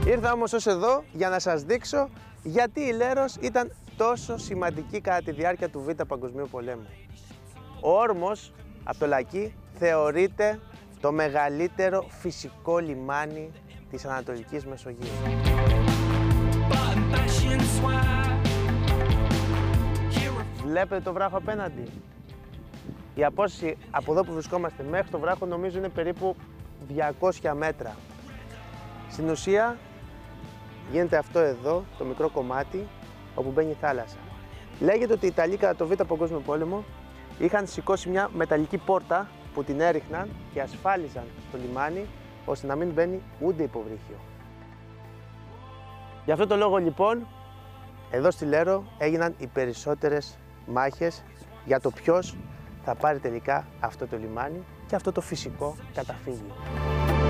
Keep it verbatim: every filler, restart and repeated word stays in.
Ήρθα όμως ως εδώ για να σας δείξω γιατί η Λέρος ήταν τόσο σημαντική κατά τη διάρκεια του Β' Παγκοσμίου Πολέμου. Ο όρμος από το Λακκί θεωρείται το μεγαλύτερο φυσικό λιμάνι της Ανατολικής Μεσογείου. Βλέπετε το βράχο απέναντι. Η απόσταση από εδώ που βρισκόμαστε μέχρι το βράχο νομίζω είναι περίπου διακόσια μέτρα. Στην ουσία γίνεται αυτό εδώ, το μικρό κομμάτι, όπου μπαίνει η θάλασσα. Λέγεται ότι οι Ιταλοί κατά το Β' Παγκόσμιο Πόλεμο είχαν σηκώσει μια μεταλλική πόρτα που την έριχναν και ασφάλιζαν το λιμάνι ώστε να μην μπαίνει ούτε υποβρύχιο. Γι' αυτό το λόγο λοιπόν, εδώ στη Λέρο έγιναν οι περισσότερες μάχες για το ποιος θα πάρει τελικά αυτό το λιμάνι και αυτό το φυσικό καταφύγιο.